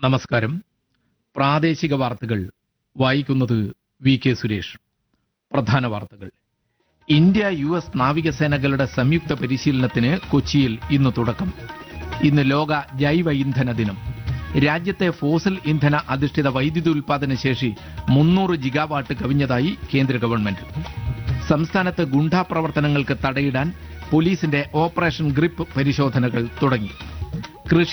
നമസ്കാരം. പ്രാദേശിക വാർത്തകൾ വായിക്കുന്നത് വി കെ സുരേഷ്. പ്രധാന വാർത്തകൾ. ഇന്ത്യ US നാവികസേനകളുടെ സംയുക്ത പരിശീലനത്തിന് കൊച്ചിയിൽ ഇന്ന് തുടക്കം. ഇന്ന് ലോക ജൈവ ഇന്ധന ദിനം. രാജ്യത്തെ ഫോസിൽ ഇന്ധന അധിഷ്ഠിത വൈദ്യുതി ഉൽപാദന ശേഷി 300 ജിഗാവാട്ട് കവിഞ്ഞതായി കേന്ദ്ര ഗവൺമെന്റ്. സംസ്ഥാനത്ത് ഗുണ്ടാ പ്രവർത്തനങ്ങൾക്ക് തടയിടാൻ പോലീസിന്റെ ഓപ്പറേഷൻ ഗ്രിപ്പ് പരിശോധനകൾ തുടങ്ങി.